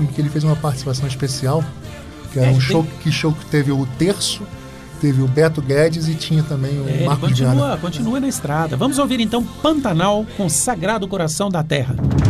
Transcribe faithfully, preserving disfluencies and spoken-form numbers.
filme que ele fez uma participação especial, que era É, um tem- show que, show que teve o Terço, teve o Beto Guedes e tinha também o É, ele Marcos Viana. continua, continua na estrada. Vamos ouvir então Pantanal com Sagrado Coração da Terra.